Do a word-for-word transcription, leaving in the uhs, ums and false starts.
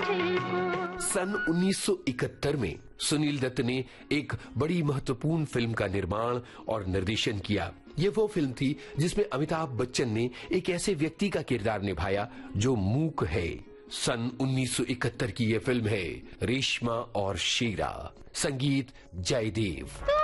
सन उन्नीस सौ इकहत्तर में सुनील दत्त ने एक बड़ी महत्वपूर्ण फिल्म का निर्माण और निर्देशन किया। ये वो फिल्म थी जिसमें अमिताभ बच्चन ने एक ऐसे व्यक्ति का किरदार निभाया जो मूक है। सन उन्नीस सौ इकहत्तर की ये फिल्म है रेशमा और शेरा। संगीत जयदेव।